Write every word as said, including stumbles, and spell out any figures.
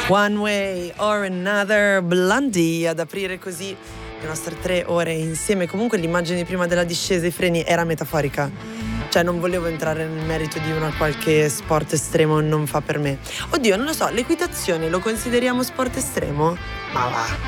One Way or Another, Blondie, ad aprire così le nostre tre ore insieme. Comunque l'immagine prima della discesa ai freni era metaforica, cioè non volevo entrare nel merito di una qualche sport estremo, non fa per me. Oddio, non lo so, l'equitazione lo consideriamo sport estremo? Ma va.